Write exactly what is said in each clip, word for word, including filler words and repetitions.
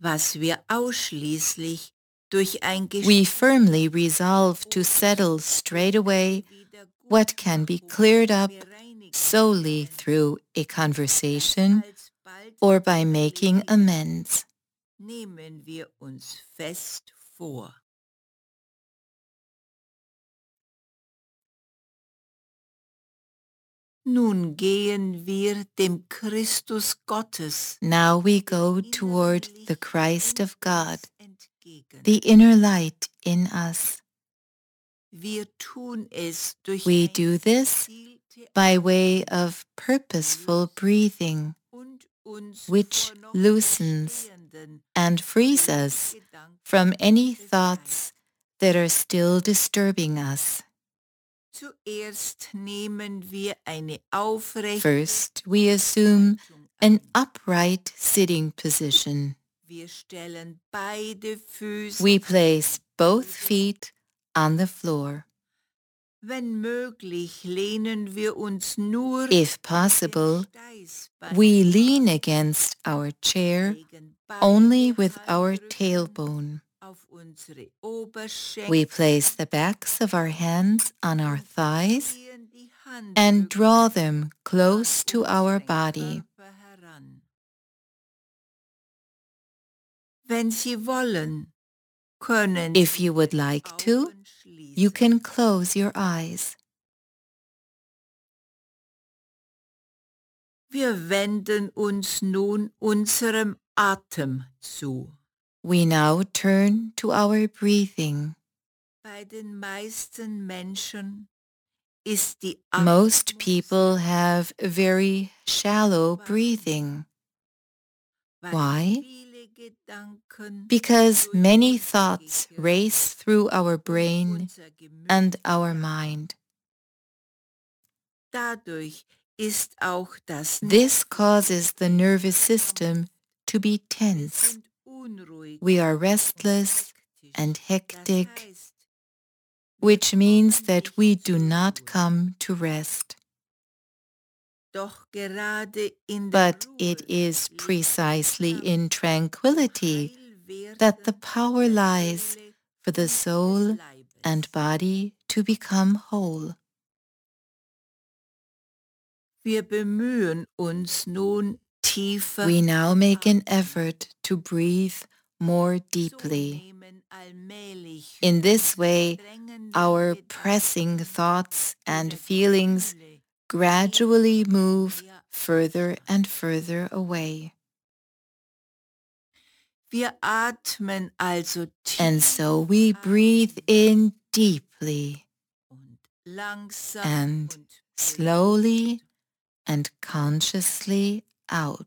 was wir ausschließlich durch ein We firmly resolve to settle straight away what can be cleared up solely through a conversation or by making amends. Nehmen wir uns fest vor. Nun gehen wir dem Christus Gottes. Now we go toward the Christ of God, the inner light in us. Wir tun es durch We do this by way of purposeful breathing, which loosens and frees us from any thoughts that are still disturbing us. Zuerst nehmen wir eine aufrechte First, we assume an upright sitting position. Wir stellen beide Füße We place both feet on the floor. Wenn möglich, lehnen wir uns nur If possible, we lean against our chair only with our tailbone. auf unsere Oberschenkel We place the backs of our hands on our thighs and draw them close to our body. Wenn Sie wollen, können If you would like to, you can close your eyes. Wir wenden uns nun unserem Atem zu. We now turn to our breathing. Bei den meisten Menschen ist die Most people have very shallow breathing. Why? Because many thoughts race through our brain and our mind. Dadurch ist auch das This causes the nervous system to be tense. We are restless and hectic, which means that we do not come to rest. But it is precisely in tranquility that the power lies for the soul and body to become whole. Wir bemühen uns nun tiefer. We now make an effort to breathe more deeply. In this way, our pressing thoughts and feelings gradually move further and further away. Wir atmen also tief And so we breathe in deeply und langsam and und slowly and consciously out.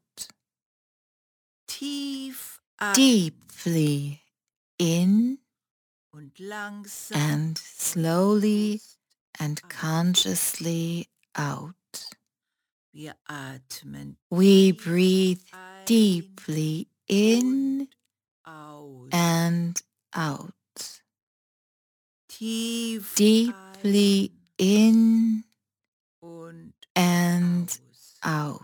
Tief atmen Deeply in und langsam and slowly and consciously out. Wir atmen We breathe deeply in aus. and out. Tief Deeply in und and aus. out.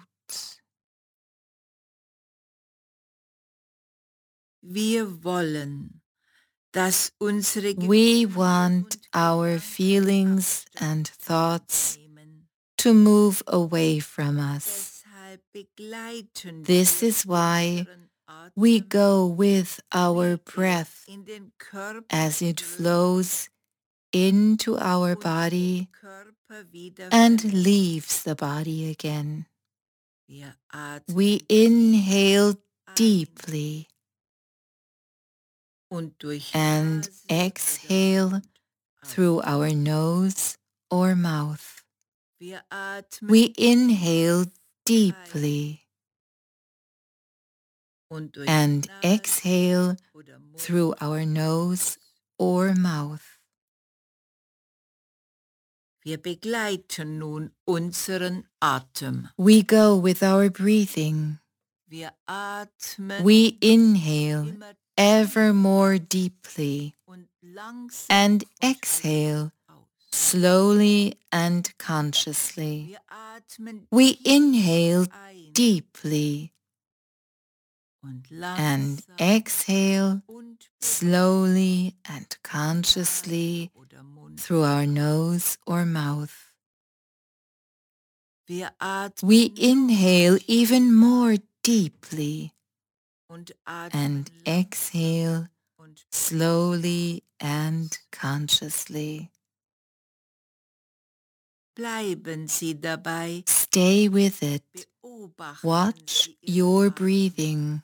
Wir wollen, dass unsere We Gefühle want und our Gedanken feelings and thoughts nehmen. to move away from us. Deshalb begleiten This wir is why unseren Atem we go with our wie er breath in den Körper as it strömt flows into our und den body Körper wieder and verlässt. leaves the body again. Wir atmen We inhale deeply und durch and Nase oder exhale Mund through aus. our nose or mouth. Wir atmen We inhale deeply und durch and Nase exhale oder Mund through our nose or mouth. Wir begleiten nun unseren Atem. We go with our breathing. Wir atmen We inhale immer ever more deeply und langsam and und exhale aus. slowly and consciously. Wir atmen We tief inhale ein deeply and exhale slowly and consciously through our nose or mouth. We inhale even more deeply and exhale slowly and consciously. Bleiben Sie dabei. Stay with it. Watch your breathing.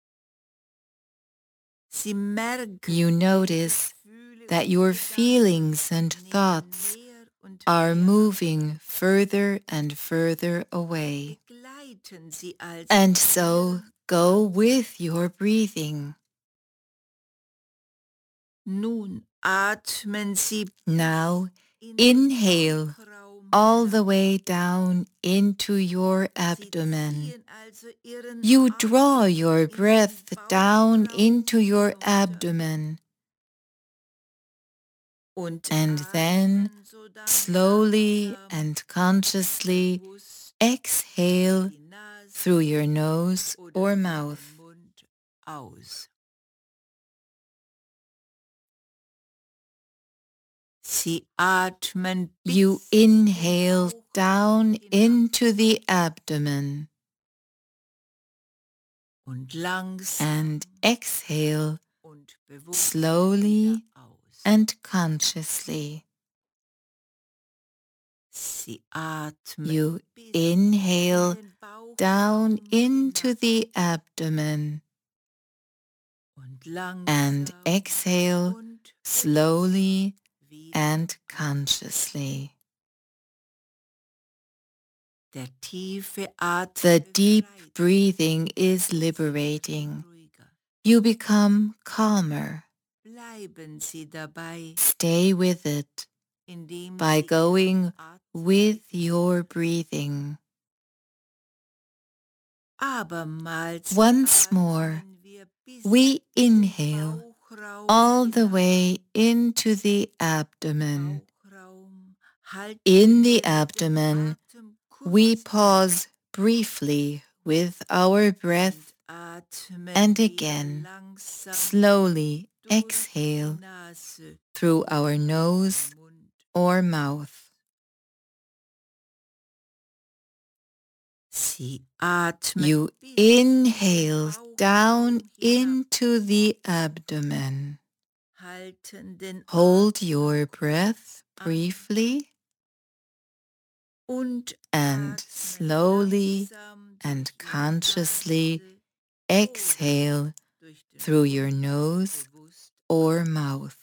You notice that your feelings and thoughts are moving further and further away. And so go with your breathing. Nun atmen Sie. Now inhale all the way down into your abdomen. You draw your breath down into your abdomen. And then slowly and consciously exhale through your nose or mouth. You inhale down into the abdomen and exhale slowly and consciously. You inhale down into the abdomen and exhale slowly and consciously. The deep breathing is liberating. You become calmer. Stay with it by going with your breathing. Once more, we inhale all the way into the abdomen. In the abdomen, we pause briefly with our breath and again slowly exhale through our nose or mouth. You inhale down into the abdomen. Hold your breath briefly and slowly and consciously exhale through your nose or mouth.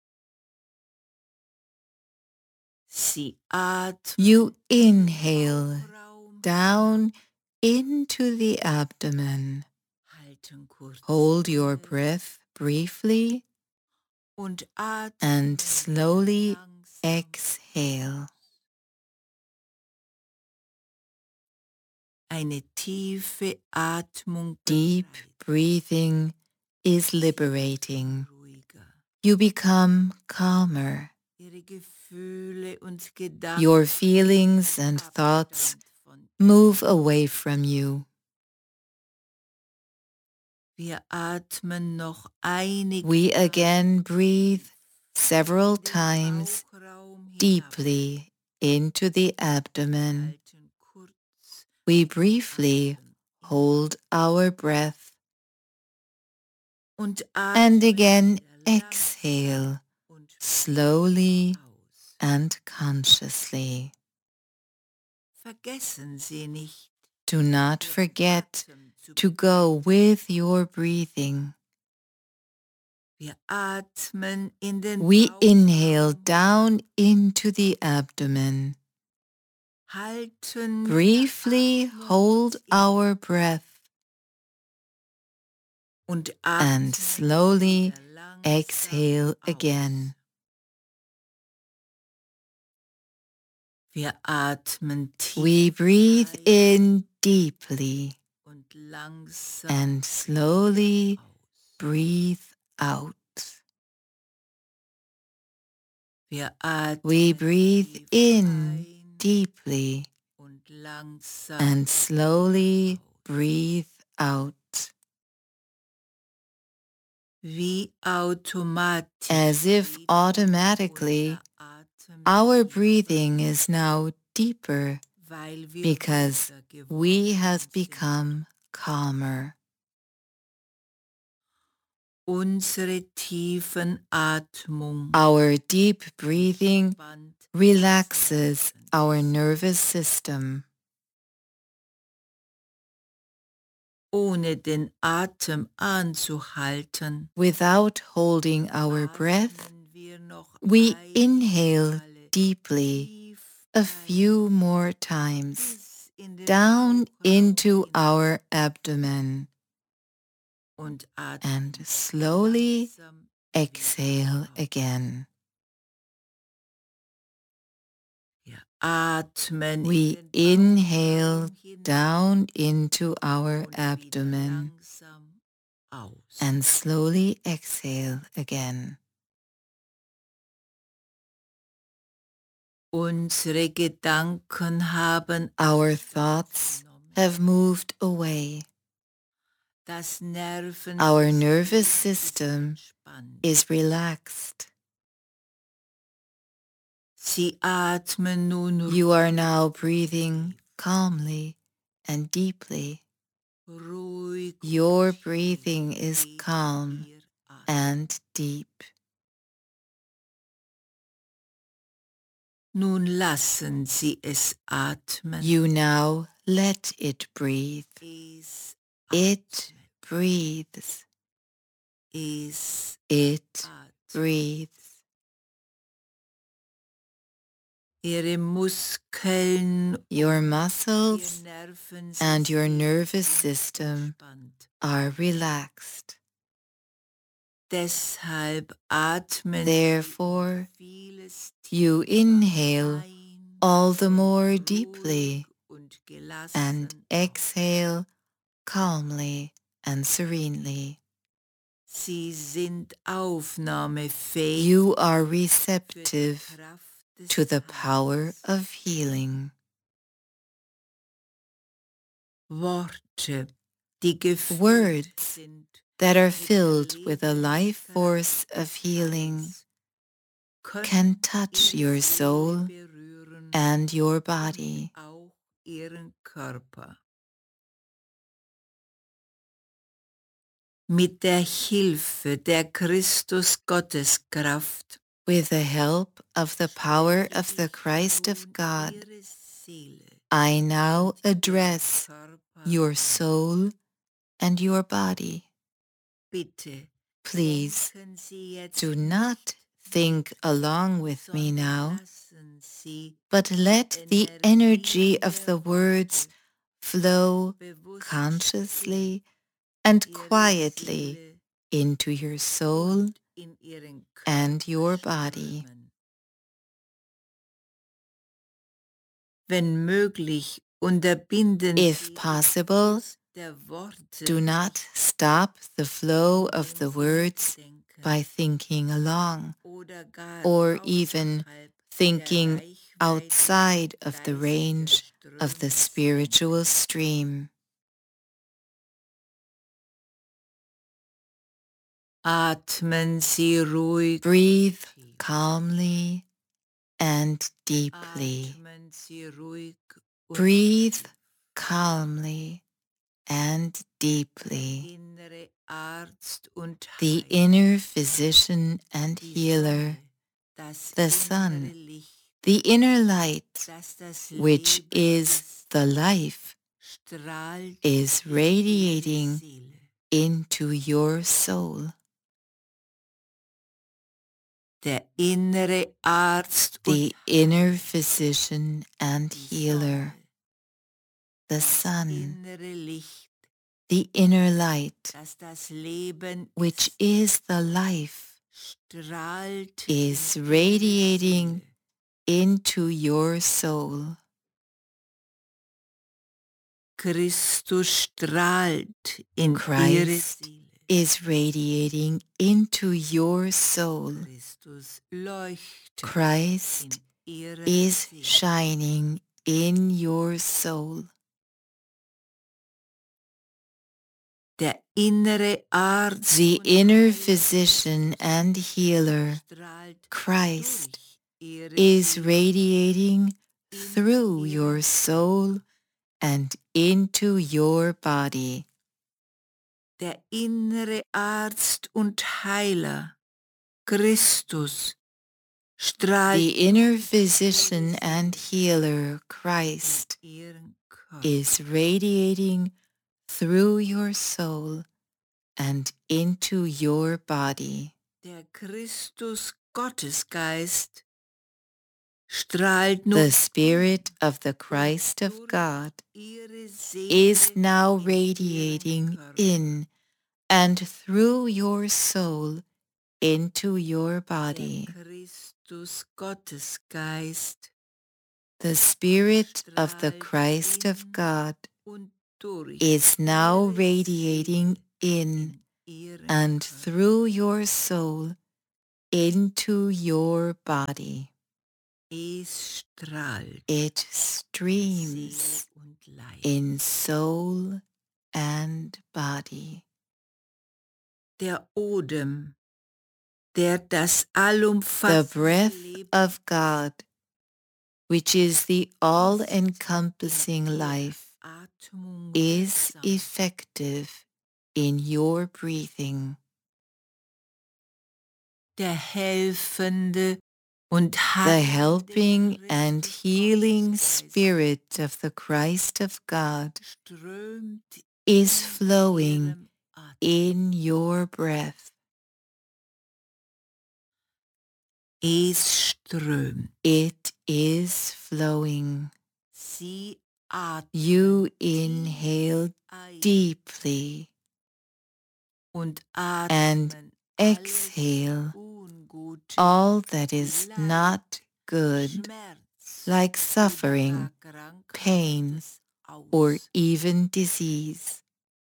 You inhale down into the abdomen. Hold your breath briefly and slowly exhale. Deep breathing is liberating. You become calmer. Your feelings and thoughts move away from you. We again breathe several times deeply into the abdomen. We briefly hold our breath and again exhale slowly and consciously. Do not forget to go with your breathing. We inhale down into the abdomen. Briefly hold our breath and slowly exhale again. We breathe in deeply and slowly breathe out. We breathe in deeply and slowly breathe out. Wie automatisch as if automatically our breathing is now deeper because we have become calmer. Unsere tiefen Atmung Our deep breathing relaxes our nervous system. ohne den Atem anzuhalten. Without holding our breath, we inhale deeply a few more times down into our abdomen and slowly exhale again. We inhale down into our abdomen and slowly exhale again. Unsere Gedanken haben Our thoughts have moved away. das Nerven Our nervous system is relaxed. Sie atmen nun You are now breathing calmly and deeply. ruhig. Your breathing is calm and deep. Nun lassen Sie es atmen. You now let it breathe. Es It breathes. Es It breathes. Ihre Muskeln, Your muscles and your nervous system are relaxed. Deshalb atmen Therefore, you inhale all the more deeply and exhale calmly and serenely. Sie sind aufnahmefähig. You are receptive to the power of healing. Worte, die gefüllt Words sind that are filled with the life force of healing can touch your soul and your body. auch ihren Körper. Mit der Hilfe der Christus-Gotteskraft With the help of the power of the Christ of God, ihre Seele, I now address your soul and your body. bitte, Please denken Sie jetzt do not think along with me now, lassen Sie but let the energy of the words flow consciously and quietly into your soul in Ihren and your body. Körper. Wenn möglich, unterbinden If Sie possible, der Worte do not stop the flow of the words by thinking along oder gar or even außerhalb thinking der Reichweite outside of the range geistiger of the Ströme spiritual stream. Atmen Sie ruhig. Breathe calmly and deeply. Atmen Sie ruhig und Breathe calmly and deeply. innere Arzt und The Heiler, inner physician and die healer, Sonne, das the innere sun, Licht, the inner light, das das which Leben is ist, the life, strahlt is in Ihre radiating Seele. into your soul. Der innere Arzt und The inner physician and die healer, Sonne, the das sun, innere Licht, the inner light, das das Leben which ist, is the life, strahlt is in Ihre radiating Seele. into your soul. Christus strahlt in Ihre Christ Seele. is radiating into your soul. Christus leuchtet Christ in Ihre is Seele. shining in your soul. Der innere Arzt The inner physician and healer, Christ, is radiating through your soul and into your body. Der innere Arzt und Heiler, Christus, strahlt The inner physician and healer, Christ, ihren Körper. is radiating through your soul and into your body. Der Christus Gottesgeist strahlt nun The Spirit of the Christ of God ihre Seele is now in ihren radiating Körper. in and through your soul into your Der body. Christus Gottesgeist The Spirit of the strahlt Christ of in God und durch is now ihre radiating Seele in ihren and Körper. through your soul into your body. Es strahlt It in streams Seele und Leib. in soul and body. Der Odem, der das The allumfassende breath Leben of God, which is the ist all-encompassing in ihrer life, Atmung is wirksam. effective in your breathing. Der helfende und The heilende helping and Christus healing Gottesgeist Spirit of the Christ of God strömt is in flowing ihrem Atem. in your breath. Es strömt. It is flowing. Sie atmen You tief inhale ein deeply und and atmen exhale alles Ungute, all that is Leid, not good, Schmerz like oder suffering, gar pain, Krankhaftes or aus. even disease.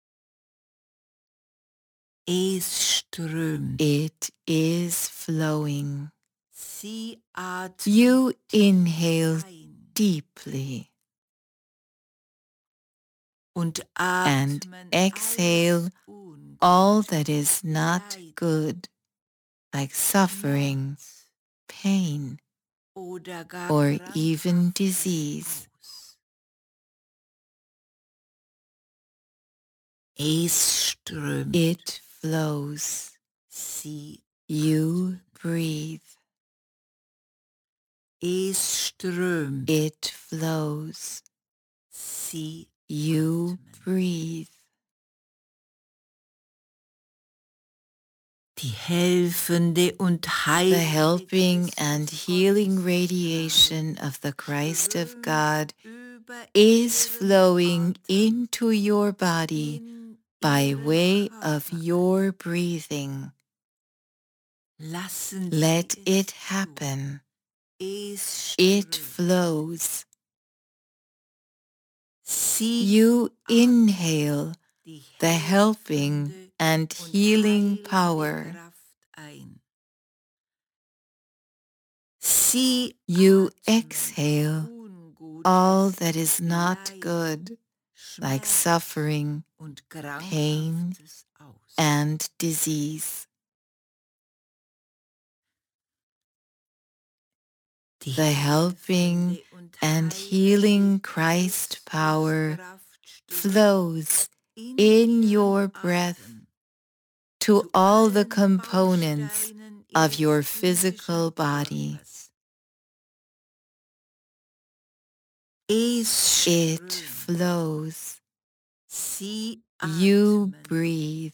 Es strömt. It is flowing. Sie atmen You tief inhale ein deeply und and atmen exhale alles Ungute, all that is not Leid, good, like suffering, Schmerz pain, oder gar or even Krankhaftes disease. aus. Es strömt. It flows. Sie You breathe. Es strömt. It flows. Sie You atmen. breathe. Die helfende und The heilende helping and Christus healing Gottesstrahlung radiation of the Christ of strömt God über is ihren flowing Atem into your body in by ihren way of Körper ein. your breathing. Lassen Let Sie es it zu. happen. Es It strömt. flows. Sie You atmen inhale die the helping helfende and und healing heilende power. Kraft ein. Sie You atmen exhale Ungutes, all that is not Leid, good, like Schmerz suffering und pain, Krankhaftes aus. and disease. Die The helping helfende und and heilende healing Christ power Christuskraft strömt flows in in Ihren your breath Atem to zu all the allen components Bausteinen of Ihres your physischen physical body. Körpers. Es It strömt. flows. Sie You atmen. breathe.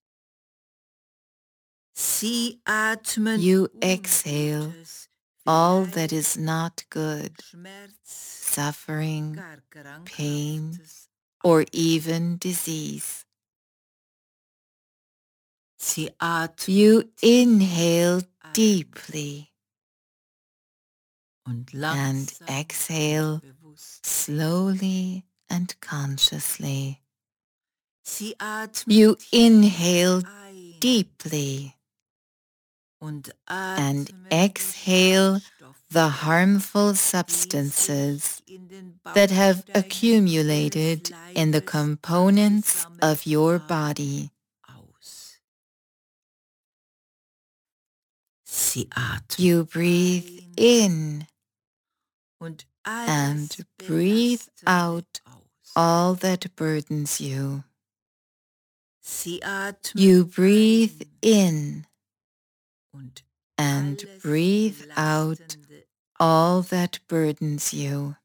Sie atmen You exhale Ungutes wie all Leid, that is not good, Schmerz, suffering, gar pain, Krankhaftes or aus. even disease. Sie atmen You tief inhale ein deeply und and langsam exhale und bewusst. slowly and consciously. Sie atmen You tief inhale ein deeply und and atmen die exhale Schadstoffe the harmful substances that have accumulated in the components of your body. You breathe in and breathe out all that burdens you. You breathe in and breathe out all that burdens you.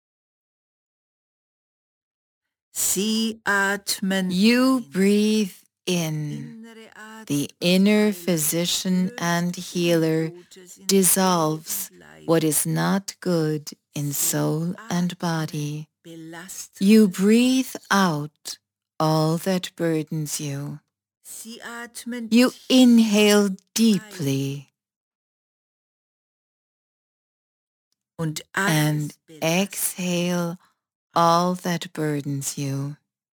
You breathe in. The inner physician and healer dissolves what is not good in soul and body. You breathe out all that burdens you. You inhale deeply and exhale all that burdens you.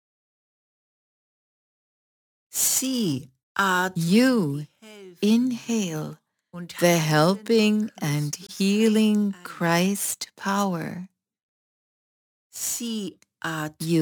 You inhale the helping and healing Christ power. You